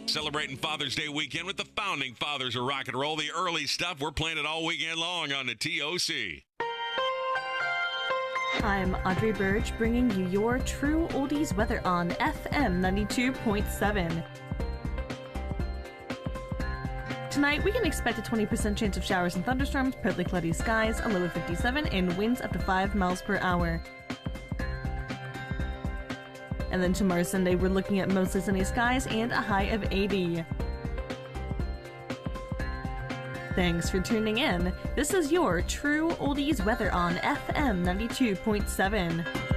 Celebrating Father's Day weekend with the founding fathers of rock and roll. The early stuff, we're playing it all weekend long on the TOC. I'm Audrey Burge, bringing you your true oldies weather on FM 92.7. Tonight, we can expect a 20% chance of showers and thunderstorms, partly cloudy skies, a low of 57, and winds up to 5 miles per hour. And then tomorrow, Sunday, we're looking at mostly sunny skies and a high of 80. Thanks for tuning in. This is your true oldies weather on FM 92.7.